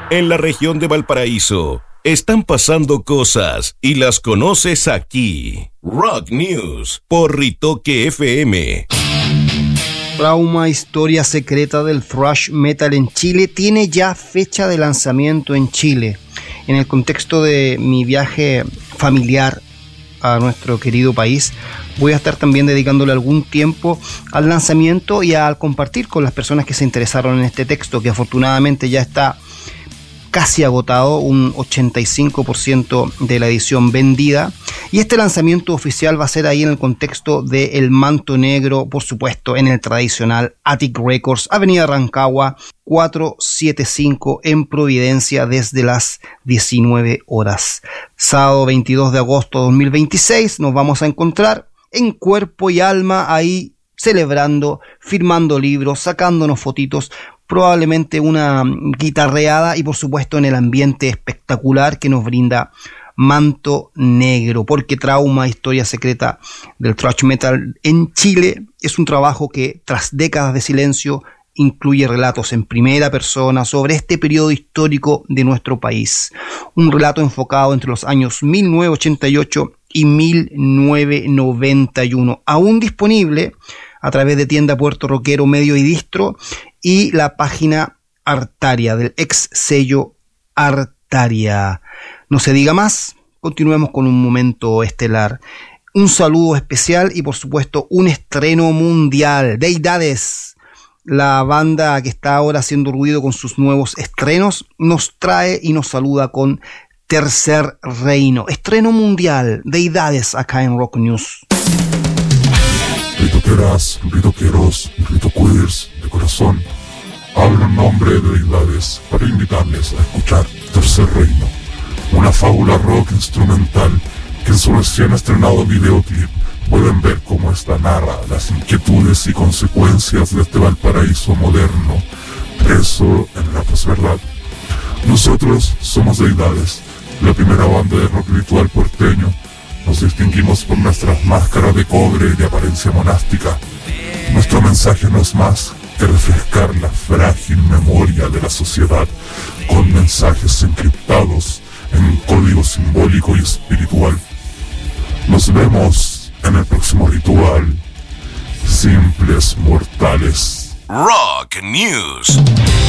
En la región de Valparaíso están pasando cosas y las conoces aquí. Rock News por Ritoque FM. Trauma, historia secreta del thrash metal en Chile, tiene ya fecha de lanzamiento en Chile. En el contexto de mi viaje familiar a nuestro querido país, voy a estar también dedicándole algún tiempo al lanzamiento y al compartir con las personas que se interesaron en este texto, que afortunadamente ya está casi agotado, un 85% de la edición vendida. Y este lanzamiento oficial va a ser ahí en el contexto de El Manto Negro, por supuesto, en el tradicional Attic Records, Avenida Rancagua 475 en Providencia, desde las 19 horas. Sábado 22 de agosto de 2026 nos vamos a encontrar en cuerpo y alma ahí celebrando, firmando libros, sacándonos fotitos, probablemente una guitarreada y por supuesto en el ambiente espectacular que nos brinda Manto Negro, porque Trauma, historia secreta del thrash metal en Chile, es un trabajo que tras décadas de silencio incluye relatos en primera persona sobre este periodo histórico de nuestro país. Un relato enfocado entre los años 1988 y 1991, aún disponible a través de tienda Puerto Rockero, Medio y Distro y la página Artaria, del ex sello Artaria. No se diga más, continuemos con un momento estelar. Un saludo especial y por supuesto un estreno mundial. Deidades, la banda que está ahora haciendo ruido con sus nuevos estrenos, nos trae y nos saluda con Tercer Reino. Estreno mundial, Deidades, acá en Rock News. Ritoqueras, ritoqueros, ritoqueers de corazón, hablo en nombre de Deidades para invitarles a escuchar Tercer Reino, una fábula rock instrumental que en su recién estrenado videoclip pueden ver cómo esta narra las inquietudes y consecuencias de este Valparaíso moderno, preso en la posverdad. Nosotros somos Deidades, la primera banda de rock ritual porteño. Nos distinguimos por nuestras máscaras de cobre de apariencia monástica. Nuestro mensaje no es más que refrescar la frágil memoria de la sociedad con mensajes encriptados en un código simbólico y espiritual. Nos vemos en el próximo ritual. Simples mortales. Rock News.